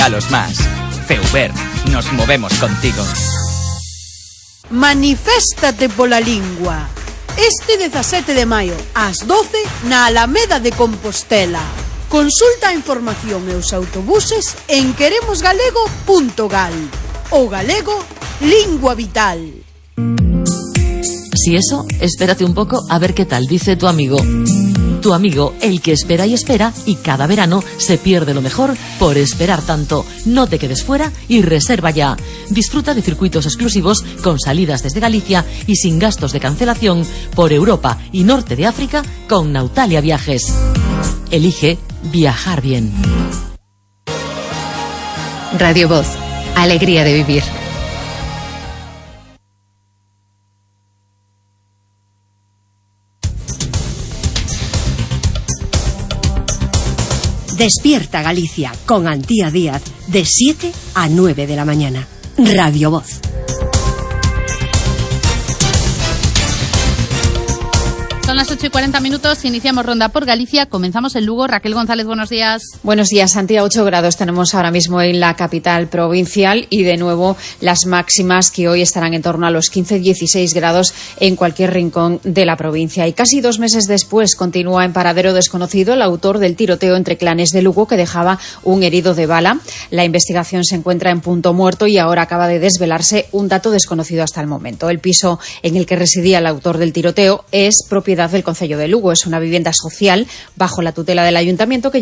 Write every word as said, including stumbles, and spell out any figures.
A los más. Feuber, nos movemos contigo. Maniféstate pola lingua. Este dezasete de maio, ás doce, na Alameda de Compostela. Consulta a información e os autobuses en queremos galego punto gal. O galego, lingua vital. Si eso, espérate un poco a ver qué tal dice tu amigo. Tu amigo, el que espera y espera, y cada verano se pierde lo mejor por esperar tanto. No te quedes fuera y reserva ya. Disfruta de circuitos exclusivos con salidas desde Galicia y sin gastos de cancelación por Europa y Norte de África con Nautalia Viajes. Elige viajar bien. Radio Voz, alegría de vivir. Despierta Galicia con Antía Díaz de siete a nueve de la mañana. Radio Voz. Son las ocho y cuarenta minutos, iniciamos ronda por Galicia, comenzamos en Lugo. Raquel González, buenos días. Buenos días, Antía. ocho grados tenemos ahora mismo en la capital provincial y de nuevo las máximas que hoy estarán en torno a los quince a dieciséis grados en cualquier rincón de la provincia. Y casi dos meses después continúa en paradero desconocido el autor del tiroteo entre clanes de Lugo que dejaba un herido de bala. La investigación se encuentra en punto muerto y ahora acaba de desvelarse un dato desconocido hasta el momento. El piso en el que residía el autor del tiroteo es propiedad del Concello de Lugo. Es una vivienda social bajo la tutela del ayuntamiento que